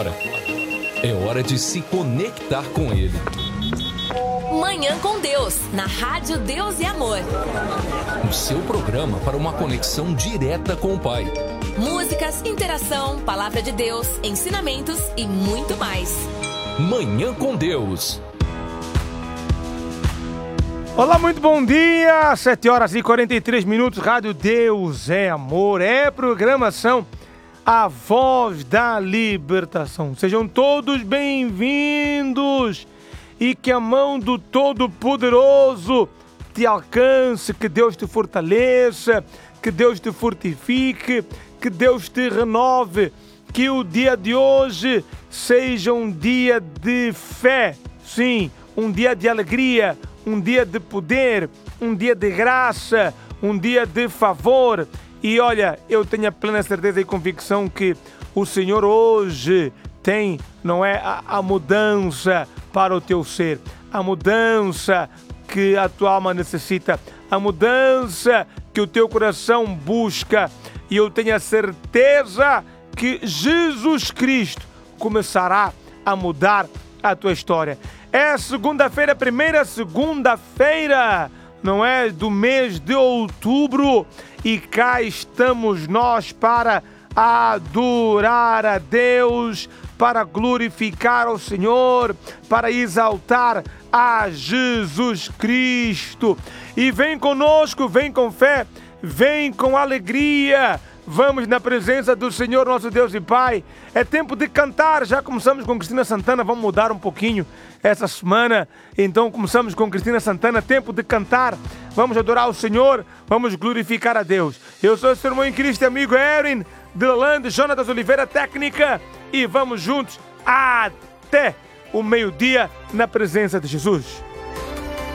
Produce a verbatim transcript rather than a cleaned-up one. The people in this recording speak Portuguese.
agora é hora de se conectar com Ele. Manhã com Deus, na Rádio Deus e Amor. O seu programa para uma conexão direta com o Pai. Músicas, interação, palavra de Deus, ensinamentos e muito mais. Manhã com Deus. Olá, muito bom dia, sete horas e quarenta e três minutos, Rádio Deus é Amor, é programação A Voz da Libertação. Sejam todos bem-vindos e que a mão do Todo-Poderoso te alcance, que Deus te fortaleça, que Deus te fortifique, que Deus te renove, que o dia de hoje seja um dia de fé, sim, um dia de alegria, um dia de poder, um dia de graça, um dia de favor. E olha, eu tenho a plena certeza e convicção que o Senhor hoje tem, não é, a, a mudança para o teu ser, a mudança que a tua alma necessita, a mudança que o teu coração busca. E eu tenho a certeza que Jesus Cristo começará a mudar a tua história. É segunda-feira, primeira segunda-feira, não é, do mês de outubro, e cá estamos nós para adorar a Deus, para glorificar ao Senhor, para exaltar a Jesus Cristo. E vem conosco, vem com fé, vem com alegria. Vamos na presença do Senhor, nosso Deus e Pai. É tempo de cantar. Já começamos com Cristina Santana. Vamos mudar um pouquinho essa semana. Então começamos com Cristina Santana. Tempo de cantar. Vamos adorar o Senhor. Vamos glorificar a Deus. Eu sou o seu irmão em Cristo, amigo Erin de Holanda, Jonatas Oliveira, técnica. E vamos juntos até o meio-dia na presença de Jesus.